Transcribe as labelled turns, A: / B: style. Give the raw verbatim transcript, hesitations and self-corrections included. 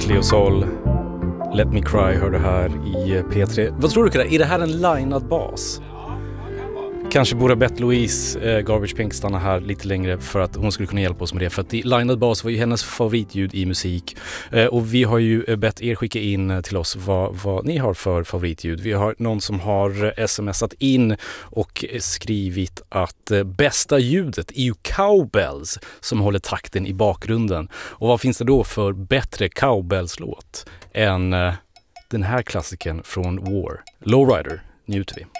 A: Cleo Sol, Let Me Cry hör du här i P tre. Vad tror du, Kira? Är det här en linead bas? Kanske borde Beth Louise, eh, Garbage Pink, stanna här lite längre för att hon skulle kunna hjälpa oss med det. För att linead bas var ju hennes favoritljud i musik. Eh, och vi har ju bett er skicka in till oss vad, vad ni har för favoritljud. Vi har någon som har smsat in och skrivit att eh, bästa ljudet är ju cowbells som håller takten i bakgrunden. Och vad finns det då för bättre cowbells-låt än eh, den här klassiken från War? Lowrider njuter vi.